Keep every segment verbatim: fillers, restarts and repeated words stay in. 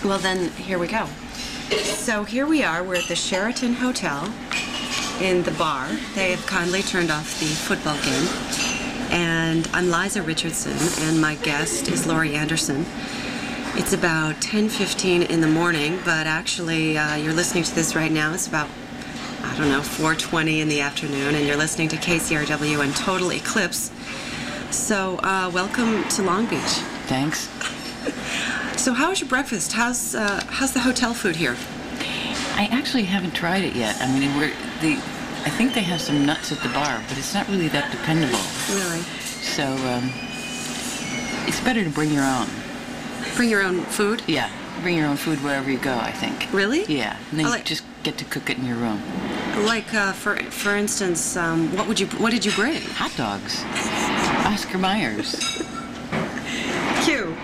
Well, then, here we go. So here we are. We're at the Sheraton Hotel in the bar. They have kindly turned off the football game. And I'm Liza Richardson, and my guest is Laurie Anderson. It's about ten fifteen in the morning, but actually, uh, you're listening to this right now. It's about, I don't know, four twenty in the afternoon, and you're listening to K C R W and Total Eclipse. So, uh, welcome to Long Beach. Thanks. So how was your breakfast? How's uh, how's the hotel food here? I actually haven't tried it yet. I mean, we're, the, I think they have some nuts at the bar, but it's not really that dependable. Really? So um, it's better to bring your own. Bring your own food? Yeah, bring your own food wherever you go, I think. Really? Yeah, and then I you like- just get to cook it in your room. Like, uh, for for instance, um, what would you what did you bring? Hot dogs. Oscar Myers. Cue.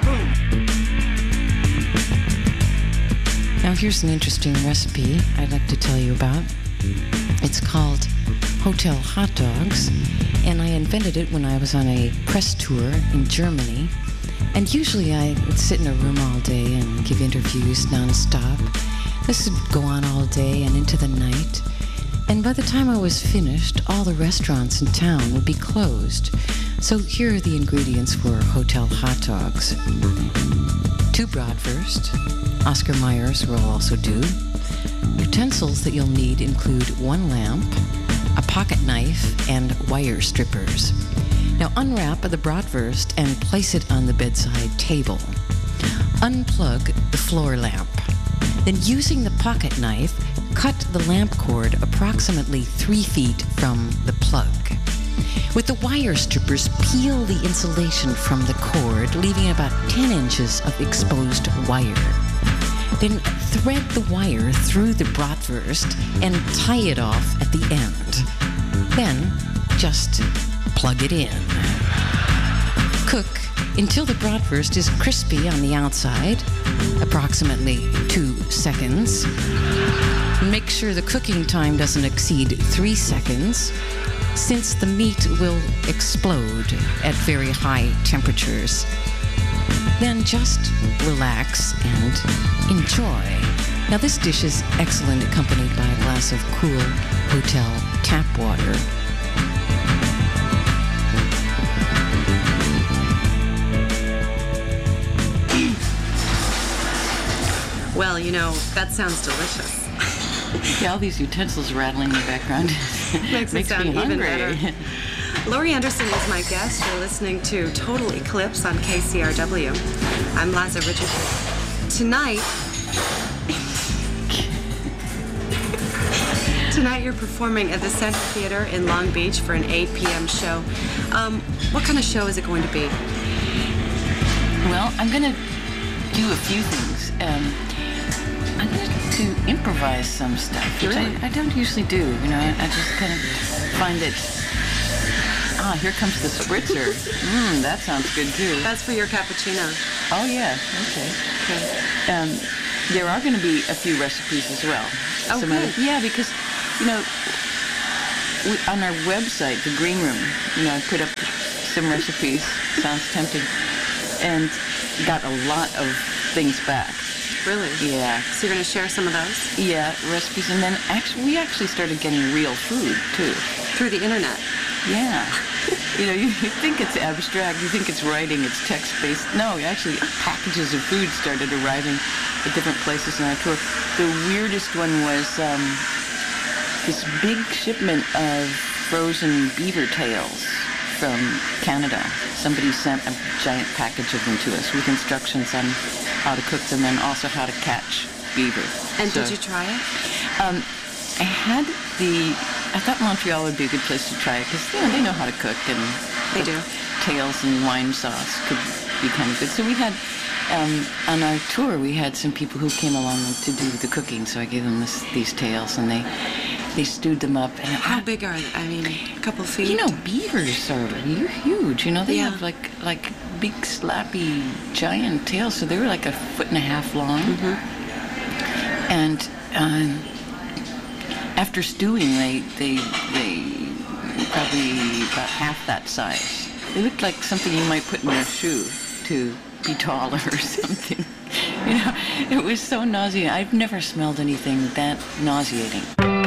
Now here's an interesting recipe I'd like to tell you about. It's called Hotel Hot Dogs, and I invented it when I was on a press tour in Germany. And usually I would sit in a room all day and give interviews nonstop. This would go on all day and into the night. And by the time I was finished, all the restaurants in town would be closed. So here are the ingredients for Hotel Hot Dogs. Two bratwurst. Oscar Myers will also do. Utensils that you'll need include one lamp, a pocket knife, and wire strippers. Now unwrap the bratwurst and place it on the bedside table. Unplug the floor lamp. Then using the pocket knife, cut the lamp cord approximately three feet from the plug. With the wire strippers, peel the insulation from the cord, leaving about ten inches of exposed wire. Then thread the wire through the bratwurst and tie it off at the end. Then just plug it in. Cook until the bratwurst is crispy on the outside, approximately two seconds. Make sure the cooking time doesn't exceed three seconds, since the meat will explode at very high temperatures. Then just relax and enjoy. Now this dish is excellent accompanied by a glass of cool hotel tap water. Well, you know, that sounds delicious. Yeah, all these utensils rattling in the background. Makes, Makes it sound me even hungry. better. Laurie Anderson is my guest. You're listening to Total Eclipse on K C R W. I'm Liza Richardson. Tonight, tonight you're performing at the Center Theater in Long Beach for an eight p.m. show. Um, what kind of show is it going to be? Well, I'm going to do a few things. Um, I'm going to improvise some stuff, which Really? I, I don't usually do. You know, I, I just kind of find it. Ah, here comes the spritzer. Mmm, that sounds good too. That's for your cappuccino. Oh yeah, okay. Okay. Um, there are going to be a few recipes as well. Oh, Some good. other- yeah, because you know, we, on our website, the Green Room, you know, I put up some recipes. Sounds tempting, and got a lot of things back. Really? Yeah. So you're going to share some of those? Yeah, recipes, and then actually, we actually started getting real food too. Through the internet. Yeah. You know, you, you think it's abstract, you think it's writing, it's text-based. No, actually, packages of food started arriving at different places in our tour. The weirdest one was um, this big shipment of frozen beaver tails from Canada. Somebody sent a giant package of them to us with instructions on how to cook them and also how to catch beaver. And So, did you try it? Um, I had the, I thought Montreal would be a good place to try it because, you know, they know how to cook and They do. tails and wine sauce could be kind of good. So we had, um, on our tour, we had some people who came along to do the cooking. So I gave them this, these tails and they, they stewed them up. And How big are they? I mean, a couple feet? You know, beavers are hu- huge. You know, they Yeah. have like like big, slappy, giant tails. So they were like a foot and a half long. Mm-hmm. And um, after stewing, they they they were probably about half that size. They looked like something you might put in a shoe to be taller or something. You know, It was so nauseating. I've never smelled anything that nauseating.